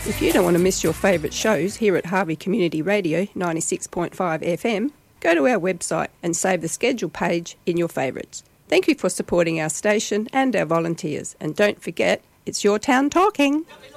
If you don't want to miss your favourite shows here at Harvey Community Radio 96.5 FM, go to our website and save the schedule page in your favourites. Thank you for supporting our station and our volunteers. And don't forget, it's your town talking.